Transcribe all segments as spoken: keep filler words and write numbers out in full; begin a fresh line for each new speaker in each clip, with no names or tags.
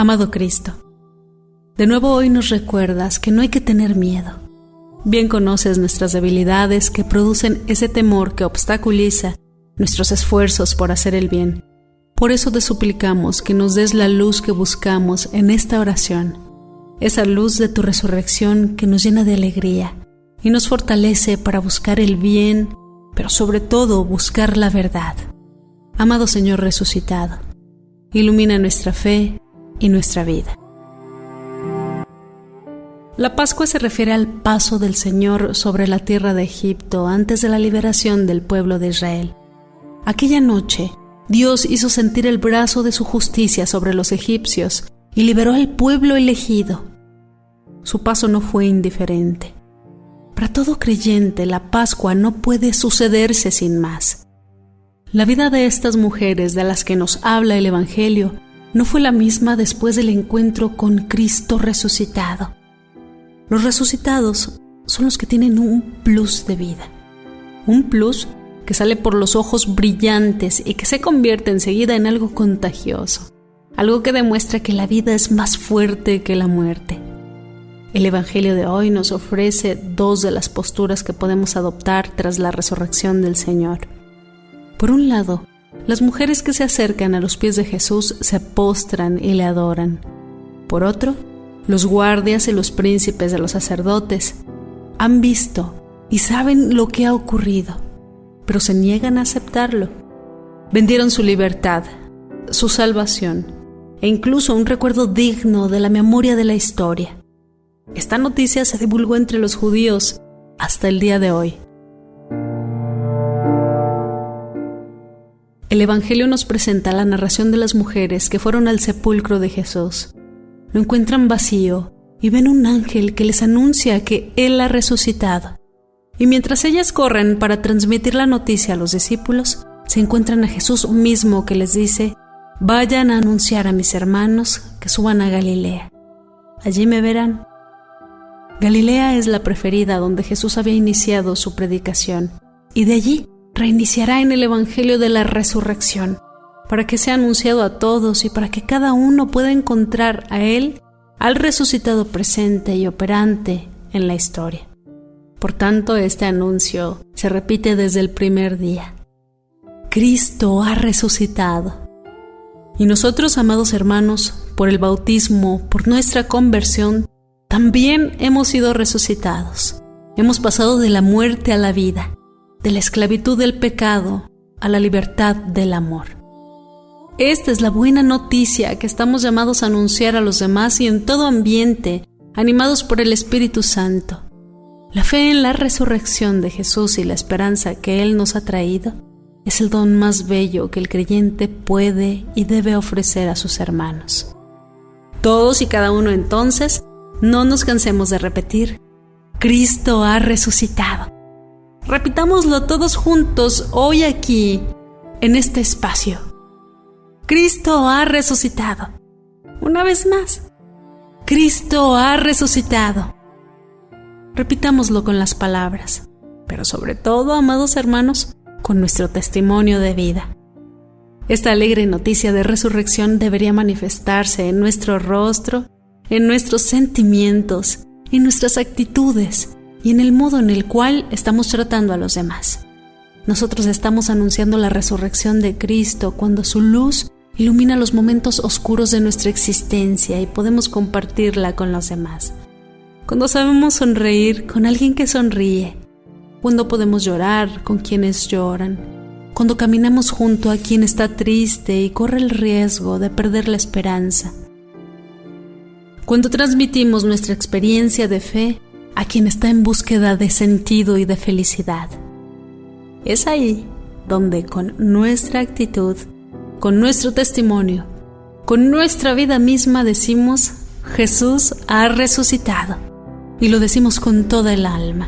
Amado Cristo, de nuevo hoy nos recuerdas que no hay que tener miedo. Bien conoces nuestras debilidades que producen ese temor que obstaculiza nuestros esfuerzos por hacer el bien. Por eso te suplicamos que nos des la luz que buscamos en esta oración, esa luz de tu resurrección que nos llena de alegría y nos fortalece para buscar el bien, pero sobre todo buscar la verdad. Amado Señor resucitado, ilumina nuestra fe y nuestra vida. La Pascua se refiere al paso del Señor sobre la tierra de Egipto antes de la liberación del pueblo de Israel. Aquella noche, Dios hizo sentir el brazo de su justicia sobre los egipcios y liberó al pueblo elegido. Su paso no fue indiferente. Para todo creyente, la Pascua no puede sucederse sin más. La vida de estas mujeres de las que nos habla el Evangelio no fue la misma después del encuentro con Cristo resucitado. Los resucitados son los que tienen un plus de vida. Un plus que sale por los ojos brillantes y que se convierte enseguida en algo contagioso. Algo que demuestra que la vida es más fuerte que la muerte. El Evangelio de hoy nos ofrece dos de las posturas que podemos adoptar tras la resurrección del Señor. Por un lado, las mujeres que se acercan a los pies de Jesús se postran y le adoran. Por otro, los guardias y los príncipes de los sacerdotes han visto y saben lo que ha ocurrido, pero se niegan a aceptarlo. Vendieron su libertad, su salvación e incluso un recuerdo digno de la memoria de la historia. Esta noticia se divulgó entre los judíos hasta el día de hoy. El Evangelio nos presenta la narración de las mujeres que fueron al sepulcro de Jesús. Lo encuentran vacío y ven un ángel que les anuncia que Él ha resucitado. Y mientras ellas corren para transmitir la noticia a los discípulos, se encuentran a Jesús mismo que les dice: vayan a anunciar a mis hermanos que suban a Galilea. Allí me verán. Galilea es la preferida donde Jesús había iniciado su predicación, y de allí reiniciará en el Evangelio de la resurrección, para que sea anunciado a todos y para que cada uno pueda encontrar a Él, al resucitado presente y operante en la historia. Por tanto, este anuncio se repite desde el primer día. Cristo ha resucitado. Y nosotros, amados hermanos, por el bautismo, por nuestra conversión, también hemos sido resucitados. Hemos pasado de la muerte a la vida, de la esclavitud del pecado a la libertad del amor. Esta es la buena noticia que estamos llamados a anunciar a los demás y en todo ambiente, animados por el Espíritu Santo. La fe en la resurrección de Jesús y la esperanza que Él nos ha traído es el don más bello que el creyente puede y debe ofrecer a sus hermanos. Todos y cada uno entonces, no nos cansemos de repetir: Cristo ha resucitado. Repitámoslo todos juntos hoy aquí, en este espacio. Cristo ha resucitado. Una vez más. Cristo ha resucitado. Repitámoslo con las palabras, pero sobre todo, amados hermanos, con nuestro testimonio de vida. Esta alegre noticia de resurrección debería manifestarse en nuestro rostro, en nuestros sentimientos, en nuestras actitudes y en el modo en el cual estamos tratando a los demás. Nosotros estamos anunciando la resurrección de Cristo cuando su luz ilumina los momentos oscuros de nuestra existencia y podemos compartirla con los demás. Cuando sabemos sonreír con alguien que sonríe, cuando podemos llorar con quienes lloran, cuando caminamos junto a quien está triste y corre el riesgo de perder la esperanza, cuando transmitimos nuestra experiencia de fe a quien está en búsqueda de sentido y de felicidad. Es ahí donde con nuestra actitud, con nuestro testimonio, con nuestra vida misma decimos: Jesús ha resucitado, y lo decimos con toda el alma.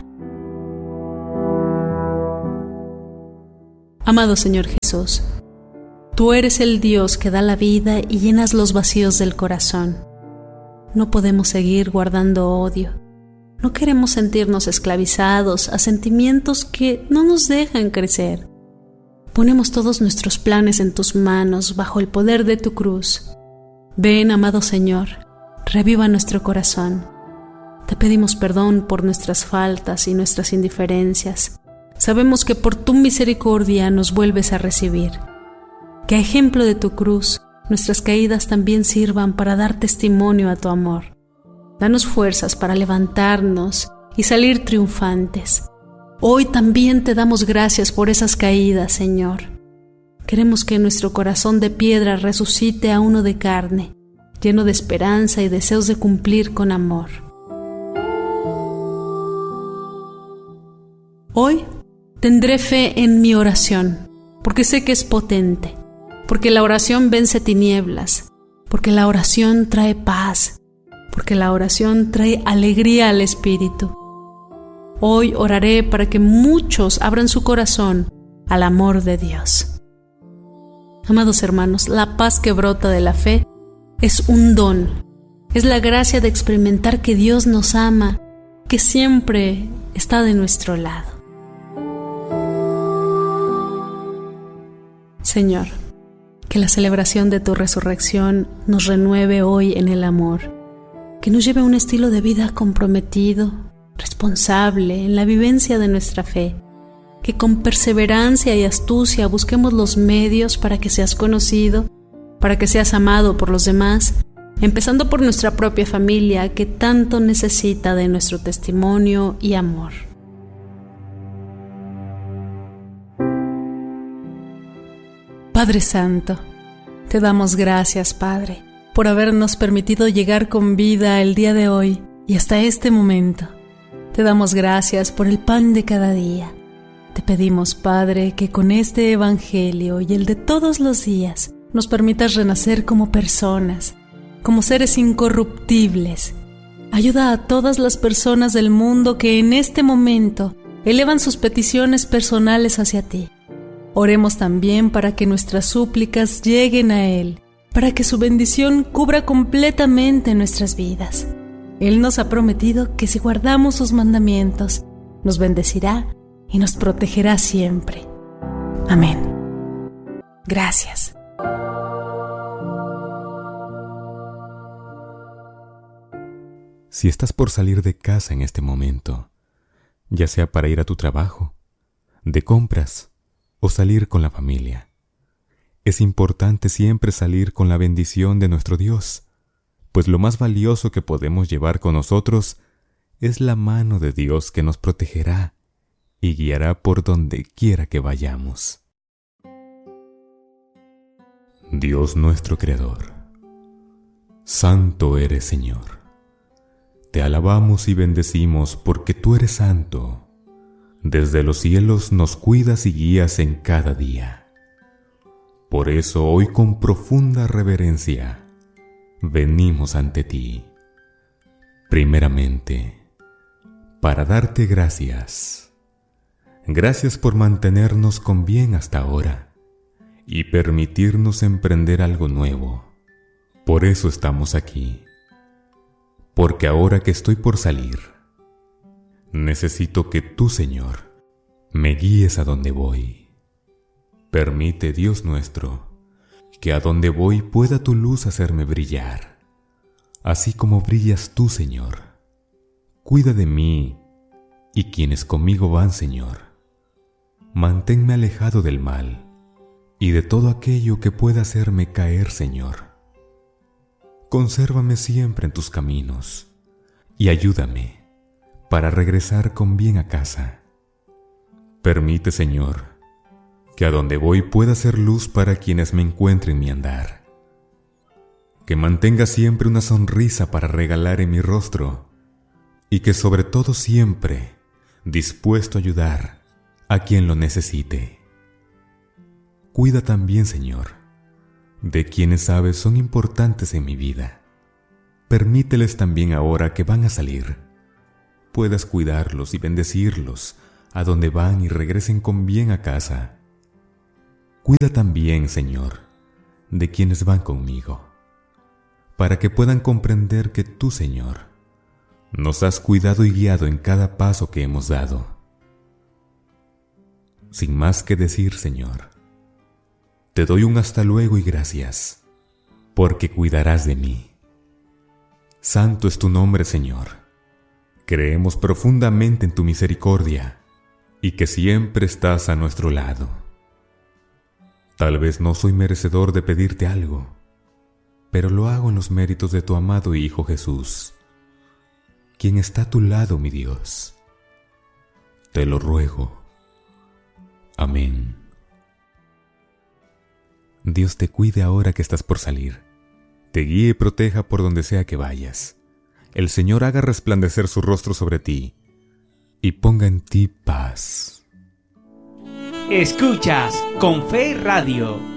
Amado Señor Jesús, tú eres el Dios que da la vida y llenas los vacíos del corazón. No podemos seguir guardando odio. No queremos sentirnos esclavizados a sentimientos que no nos dejan crecer. Ponemos todos nuestros planes en tus manos bajo el poder de tu cruz. Ven, amado Señor, reviva nuestro corazón. Te pedimos perdón por nuestras faltas y nuestras indiferencias. Sabemos que por tu misericordia nos vuelves a recibir. Que a ejemplo de tu cruz, nuestras caídas también sirvan para dar testimonio a tu amor. Danos fuerzas para levantarnos y salir triunfantes. Hoy también te damos gracias por esas caídas, Señor. Queremos que nuestro corazón de piedra resucite a uno de carne, lleno de esperanza y deseos de cumplir con amor. Hoy tendré fe en mi oración, porque sé que es potente, porque la oración vence tinieblas, porque la oración trae paz, porque la oración trae alegría al espíritu. Hoy oraré para que muchos abran su corazón al amor de Dios. Amados hermanos, la paz que brota de la fe es un don, es la gracia de experimentar que Dios nos ama, que siempre está de nuestro lado. Señor, que la celebración de tu resurrección nos renueve hoy en el amor, que nos lleve a un estilo de vida comprometido, responsable en la vivencia de nuestra fe, que con perseverancia y astucia busquemos los medios para que seas conocido, para que seas amado por los demás, empezando por nuestra propia familia que tanto necesita de nuestro testimonio y amor. Padre Santo, te damos gracias, Padre, por habernos permitido llegar con vida el día de hoy y hasta este momento. Te damos gracias por el pan de cada día. Te pedimos, Padre, que con este Evangelio y el de todos los días nos permitas renacer como personas, como seres incorruptibles. Ayuda a todas las personas del mundo que en este momento elevan sus peticiones personales hacia ti. Oremos también para que nuestras súplicas lleguen a Él, para que su bendición cubra completamente nuestras vidas. Él nos ha prometido que si guardamos sus mandamientos, nos bendecirá y nos protegerá siempre. Amén. Gracias.
Si estás por salir de casa en este momento, ya sea para ir a tu trabajo, de compras o salir con la familia, es importante siempre salir con la bendición de nuestro Dios, pues lo más valioso que podemos llevar con nosotros es la mano de Dios que nos protegerá y guiará por donde quiera que vayamos. Dios nuestro Creador, santo eres, Señor. Te alabamos y bendecimos porque tú eres santo. Desde los cielos nos cuidas y guías en cada día. Por eso hoy con profunda reverencia venimos ante ti. Primeramente, para darte gracias. Gracias por mantenernos con bien hasta ahora y permitirnos emprender algo nuevo. Por eso estamos aquí. Porque ahora que estoy por salir, necesito que tú, Señor, me guíes a donde voy. Permite, Dios nuestro, que a donde voy pueda tu luz hacerme brillar, así como brillas tú, Señor. Cuida de mí y quienes conmigo van, Señor. Manténme alejado del mal y de todo aquello que pueda hacerme caer, Señor. Consérvame siempre en tus caminos y ayúdame para regresar con bien a casa. Permite, Señor, que a donde voy pueda ser luz para quienes me encuentren mi andar. Que mantenga siempre una sonrisa para regalar en mi rostro y que sobre todo siempre dispuesto a ayudar a quien lo necesite. Cuida también, Señor, de quienes sabes son importantes en mi vida. Permíteles también ahora que van a salir, puedas cuidarlos y bendecirlos a donde van y regresen con bien a casa. Cuida también, Señor, de quienes van conmigo, para que puedan comprender que tú, Señor, nos has cuidado y guiado en cada paso que hemos dado. Sin más que decir, Señor, te doy un hasta luego y gracias, porque cuidarás de mí. Santo es tu nombre, Señor. Creemos profundamente en tu misericordia y que siempre estás a nuestro lado. Tal vez no soy merecedor de pedirte algo, pero lo hago en los méritos de tu amado Hijo Jesús, quien está a tu lado, mi Dios. Te lo ruego. Amén. Dios te cuide ahora que estás por salir. Te guíe y proteja por donde sea que vayas. El Señor haga resplandecer su rostro sobre ti y ponga en ti paz.
Escuchas Con Fe Radio.